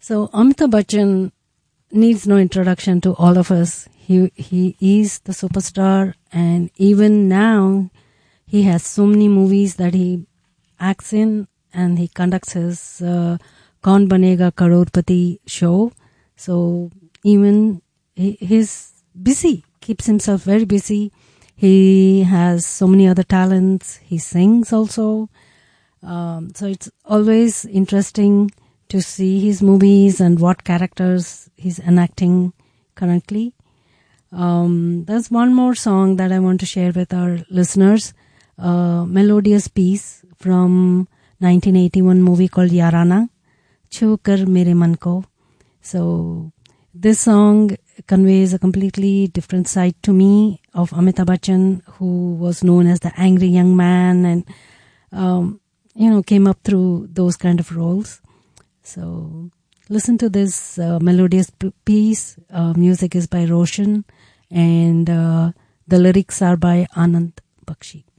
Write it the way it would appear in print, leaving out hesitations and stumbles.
So Amitabh Bachchan needs no introduction to all of us. He is the superstar, and even now he has so many movies that he acts in, and he conducts his Kaun Banega Crorepati show. So even he's busy, keeps himself very busy. He has so many other talents. He sings also. So it's always interesting to see his movies and what characters he's enacting currently. There's one more song that I want to share with our listeners. Melodious piece from 1981 movie called Yarana, Chhu Kar Mere Man Ko. So this song conveys a completely different side to me of Amitabh Bachchan, who was known as the angry young man and, came up through those kind of roles. So listen to this melodious piece. Music is by Roshan, and the lyrics are by Anand Bakshi.